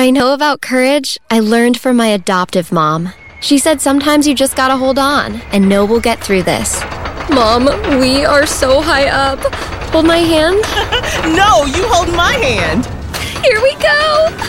I know about courage, I learned from my adoptive mom. She said sometimes you just gotta hold on and know we'll get through this. Mom, we are so high up. Hold my hand. No, you hold my hand. Here we go.